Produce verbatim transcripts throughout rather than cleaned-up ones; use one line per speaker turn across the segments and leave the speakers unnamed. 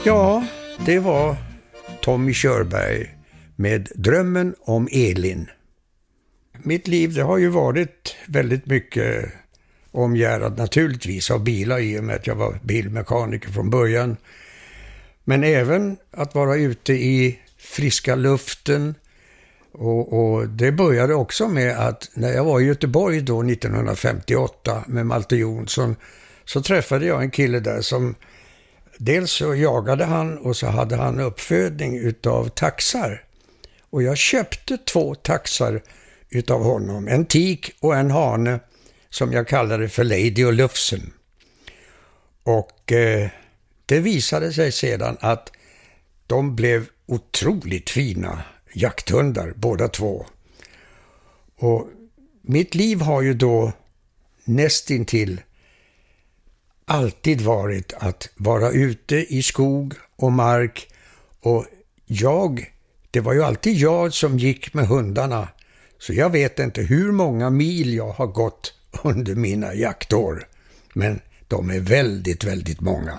Ja, det var Tommy Körberg med Drömmen om Elin. Mitt liv det har ju varit väldigt mycket omgärdat naturligtvis av bilar i och med att jag var bilmekaniker från början. Men även att vara ute i friska luften. Och, och det började också med att när jag var i Göteborg då nittonhundrafemtioåtta med Malte Jonsson så träffade jag en kille där som dels så jagade han och så hade han uppfödning utav taxar. Och jag köpte två taxar utav honom, en tik och en hane som jag kallade för Lady och Lufsen. Och eh, det visade sig sedan att de blev otroligt fina jakthundar båda två. Och mitt liv har ju då nästintill alltid varit att vara ute i skog och mark, och jag, det var ju alltid jag som gick med hundarna, så jag vet inte hur många mil jag har gått under mina jaktår, men de är väldigt, väldigt många.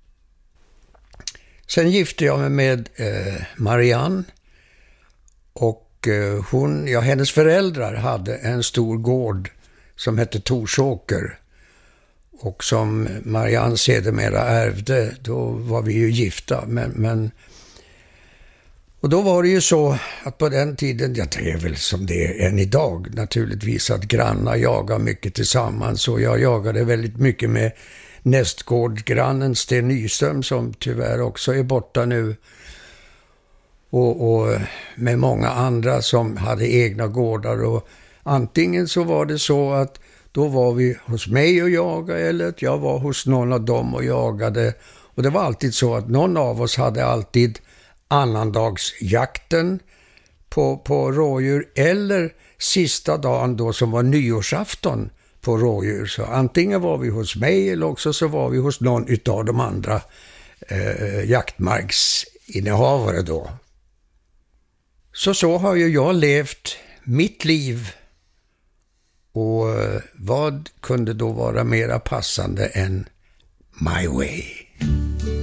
Sen gifte jag mig med eh, Marianne, och eh, hon, ja, hennes föräldrar hade en stor gård som hette Torsåker. Och som Marianne sedermera ärvde, då var vi ju gifta. Men, men, och då var det ju så att på den tiden, jag det är väl som det är än idag naturligtvis, att grannar jagar mycket tillsammans. Och jag jagade väldigt mycket med nästgårdgrannen Sten Nyström som tyvärr också är borta nu. Och, och med många andra som hade egna gårdar. Och antingen så var det så att då var vi hos mig och jagade, eller att jag var hos någon av dem och jagade. Och det var alltid så att någon av oss hade alltid annandagsjakten på, på rådjur, eller sista dagen då som var nyårsafton på rådjur. Så antingen var vi hos mig eller också så var vi hos någon utav de andra eh, jaktmarksinnehavare då. Så så har ju jag levt mitt liv. Och vad kunde då vara mera passande än My Way?